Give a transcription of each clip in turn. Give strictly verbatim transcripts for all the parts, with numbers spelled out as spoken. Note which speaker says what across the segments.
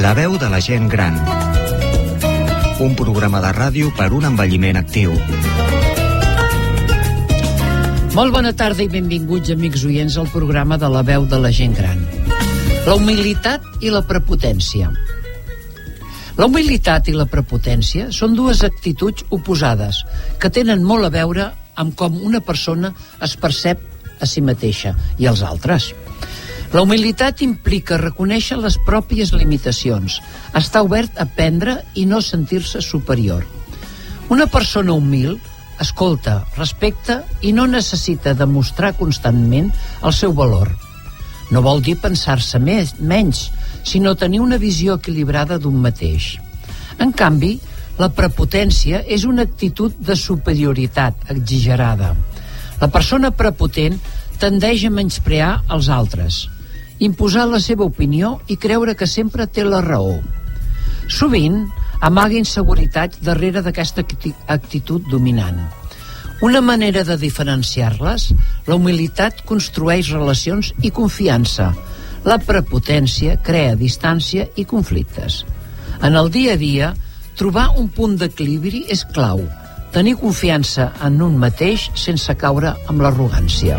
Speaker 1: La veu de la gent gran. Un programa de ràdio per un envelliment actiu.
Speaker 2: Molt bona tarda i benvinguts, amics oients, al programa de La veu de la gent gran. La humilitat i la prepotència. La humilitat i la prepotència són dues actituds oposades que tenen molt a veure amb com una persona es percep a si mateixa i als altres. La humilitat implica reconèixer les pròpies limitacions, estar obert a aprendre i no sentir-se superior. Una persona humil escolta, respecta i no necessita demostrar constantment el seu valor. No vol dir pensar-se més, menys, sinó tenir una visió equilibrada d'un mateix. En canvi, la prepotència és una actitud de superioritat exagerada. La persona prepotent tendeix a menysprear els altres, imposar la seva opinió i creure que sempre té la raó. Sovint amaga inseguretats darrere d'aquesta actitud dominant. Una manera de diferenciar-les, la humilitat construeix relacions i confiança. La prepotència crea distància i conflictes. En el dia a dia, trobar un punt d'equilibri és clau. Tenir confiança en un mateix sense caure amb l'arrogància.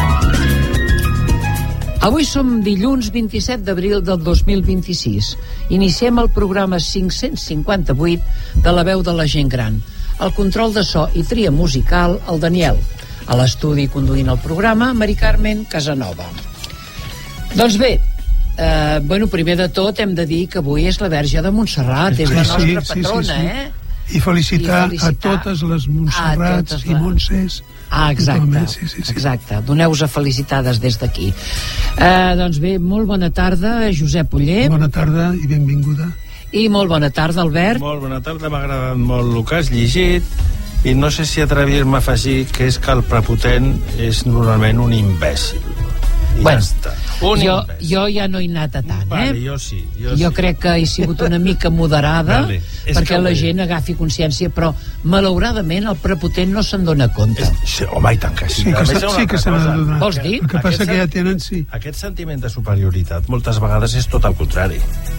Speaker 2: Avui som dilluns vint-i-set d'abril del dos mil vint-i-sis. Iniciem el programa cinc-cents cinquanta-vuit de La veu de la gent gran. El control de so i tria musical, el Daniel. A l'estudi conduint el programa, Mari Carmen Casanova. Doncs bé, eh, bueno, primer de tot hem de dir que avui és la Verge de Montserrat, és la nostra
Speaker 3: sí,
Speaker 2: patrona,
Speaker 3: sí, sí, sí.
Speaker 2: eh?
Speaker 3: I felicitar,
Speaker 2: I felicitar
Speaker 3: a totes les Montserrats
Speaker 2: totes
Speaker 3: i Montsers.
Speaker 2: Ah, exacte,
Speaker 3: sí, sí, sí.
Speaker 2: exacte. Doneu-vos felicitades des d'aquí. Eh, doncs bé, molt bona tarda, Josep Oller.
Speaker 3: Bona tarda i benvinguda.
Speaker 2: I molt bona tarda, Albert.
Speaker 4: Molt bona tarda, m'ha agradat molt el que has llegit i no sé si atrevir-me a afegir que és que el prepotent és normalment un imbècil. I
Speaker 2: bueno,
Speaker 4: ja està. Un
Speaker 2: jo,
Speaker 4: imbècil.
Speaker 2: jo ja no he anat a tant,
Speaker 4: vale,
Speaker 2: eh?
Speaker 4: Jo sí. Jo,
Speaker 2: jo
Speaker 4: sí.
Speaker 2: crec que he sigut una mica moderada
Speaker 4: vale.
Speaker 2: perquè la
Speaker 4: ho...
Speaker 2: gent agafi consciència, però malauradament el prepotent no se'n dona compte.
Speaker 4: És... Sí, home, i tant que sí.
Speaker 3: Sí que, se, sí que se n'ha de donar.
Speaker 2: Vols dir?
Speaker 3: El que passa que ja tenen, sí.
Speaker 4: Aquest sentiment de superioritat moltes vegades és tot el contrari.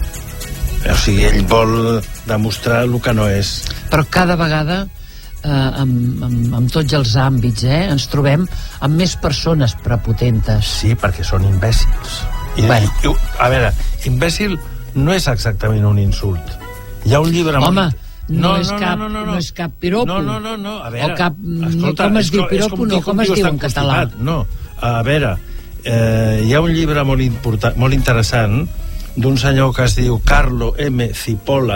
Speaker 4: O sigui, ell vol demostrar el que no és.
Speaker 2: Però cada vegada eh, amb, amb, amb tots els àmbits eh, ens trobem amb més persones prepotentes.
Speaker 4: Sí, perquè són imbècils. I,
Speaker 2: bueno.
Speaker 4: i, a veure, imbècil no és exactament un insult. Hi ha un llibre...
Speaker 2: Home,
Speaker 4: molt...
Speaker 2: no, no, és cap, no, no, no. no és cap piropo.
Speaker 4: No, no, no, no. A veure,
Speaker 2: o cap,
Speaker 4: escolta,
Speaker 2: com es diu
Speaker 4: com,
Speaker 2: piropo,
Speaker 4: com
Speaker 2: no, com es diu en català.
Speaker 4: No, a veure, eh, hi ha un llibre molt, important, molt interessant d'un senyor que es diu Carlo M. Cipolla,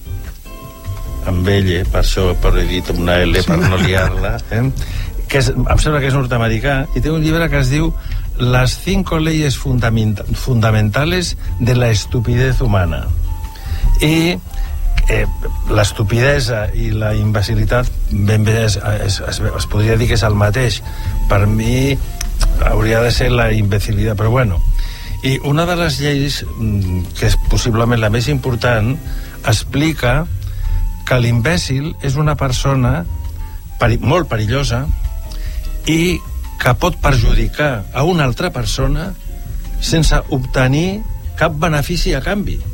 Speaker 4: amb ell, eh, per això per he dit una L per no liar-la, eh? que és, em sembla que és nord-americà, i té un llibre que es diu Las cinco leyes fundamenta fundamentales de la estupidez humana. I eh, l'estupidesa i la imbecilitat ben bé es, es, es, es podria dir que és el mateix. Per mi hauria de ser la imbecilitat, però bueno. I una de les lleis, que és possiblement la més important, explica que l'imbècil és una persona peri molt perillosa i que pot perjudicar a una altra persona sense obtenir cap benefici a canvi.